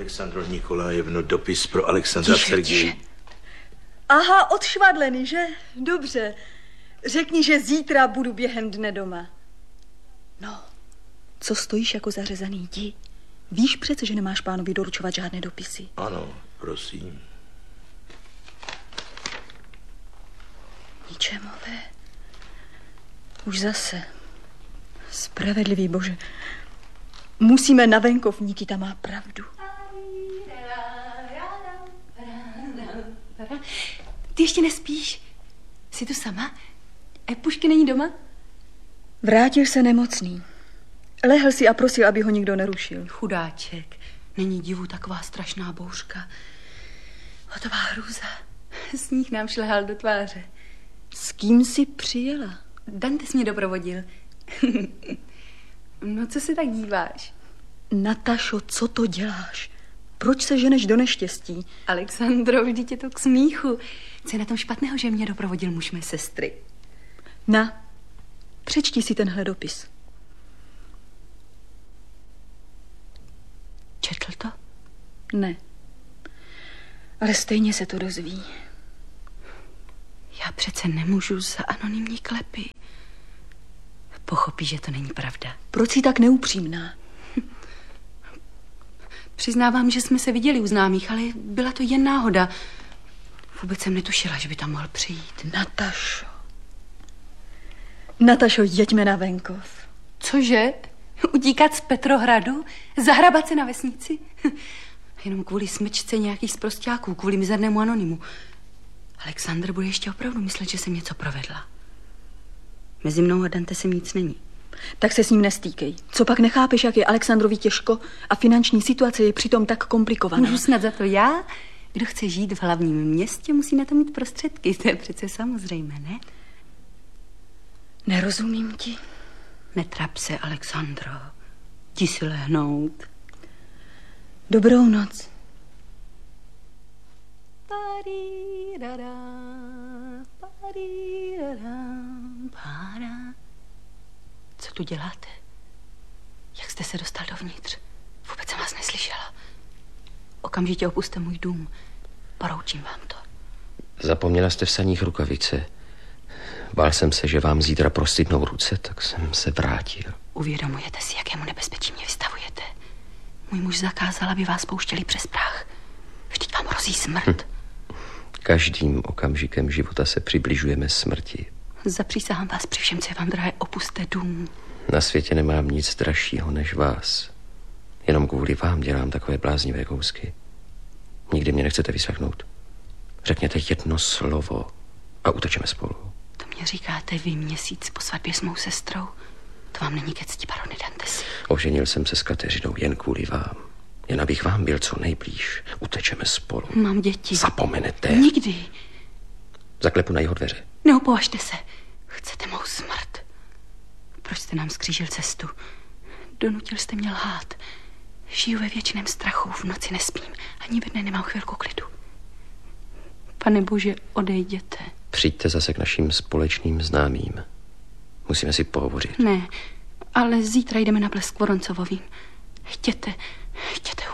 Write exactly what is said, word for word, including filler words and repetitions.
Alexandro Nikolajevno, dopis pro Alexandra Sergeje. Aha, odšvadlený, že? Dobře. Řekni, že zítra budu během dne doma. No, co stojíš jako zařezaný? Jdi. Víš přece, že nemáš pánovi doručovat žádné dopisy. Ano, prosím. Ničemové. Už zase. Spravedlivý Bože. Musíme na venkov, Nikita má pravdu. Ty ještě nespíš? Jsi tu sama? Epušky není doma? Vrátil se nemocný. Lehl si a prosil, aby ho nikdo nerušil. Chudáček. Není divu taková strašná bouřka. Hotová hrůza. Sníh nám šlehal do tváře. S kým jsi přijela? Dantes mě doprovodil. No, co se tak díváš? Natašo, co to děláš? Proč se ženeš do neštěstí? Alexandro, vždyť je to k smíchu. Co je na tom špatného, že mě doprovodil muž mé sestry? Na, přečti si tenhle dopis. Četl to? Ne. Ale stejně se to dozví. Já přece nemůžu za anonymní klepy. Pochopí, že to není pravda. Proč jsi tak neupřímná? Přiznávám, že jsme se viděli u známých, ale byla to jen náhoda. Vůbec jsem netušila, že by tam mohl přijít. Natašo. Natašo, jeďme na venkov. Cože? Utíkat z Petrohradu? Zahrabat se na vesnici? Jenom kvůli smečce nějakých sprosťáků, kvůli mizernému anonymu. Alexandr bude ještě opravdu myslet, že jsem něco provedla. Mezi mnou a Dantesem nic není. Tak se s ním nestýkej. Co pak nechápeš, jak je Alexandrovi těžko a finanční situace je přitom tak komplikovaná? Můžu snad za to já? Kdo chce žít v hlavním městě, musí na to mít prostředky. To je přece samozřejmé, ne? Nerozumím ti. Netrap se, Alexandro. Jdi si lehnout. Dobrou noc. Co tu děláte? Jak jste se dostal dovnitř? Vůbec jsem vás neslyšela. Okamžitě opuste můj dům. Poroučím vám to. Zapomněla jste v saních rukavice. Bál jsem se, že vám zítra prostydnou ruce, tak jsem se vrátil. Uvědomujete si, jakému nebezpečí mě vystavujete? Můj muž zakázal, aby vás pouštěli přes prach. Vždyť vám hrozí smrt. Hm. Každým okamžikem života se přibližujeme smrti. Zapřísahám vás při všem, co je vám drahé, opuste dům. Na světě nemám nic dražšího než vás. Jenom kvůli vám dělám takové bláznivé kousky. Nikdy mě nechcete vyslechnout. Řekněte jedno slovo a utečeme spolu. To mě říkáte vy měsíc po svatbě s mou sestrou. To vám není ke cti, barone Dantesi. Oženil jsem se s Kateřinou jen kvůli vám. Jen abych vám byl co nejblíž. Utečeme spolu. Mám děti. Zapomenete. Nikdy. Zaklepu na jeho dveře. Neopovažte se. Chcete mou smrt. Proč jste nám skřížil cestu? Donutil jste mě lhát. Žiju ve věčném strachu, v noci nespím. Ani ve dne nemám chvilku klidu. Pane Bože, odejděte. Přijďte zase k našim společným známým. Musíme si pohovořit. Ne, ale zítra jdeme na Blesk Voronцовovým. Chtěte, chtěte